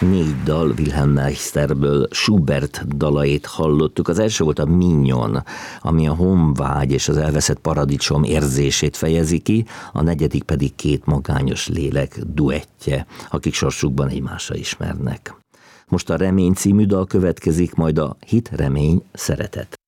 4 dal Wilhelm Meisterből Schubert dalait hallottuk. Az első volt a Mignon, ami a honvágy és az elveszett paradicsom érzését fejezi ki, a negyedik pedig 2 magányos lélek duettje, akik sorsukban egymásra ismernek. Most a Remény című dal következik, majd a Hit, remény, szeretet.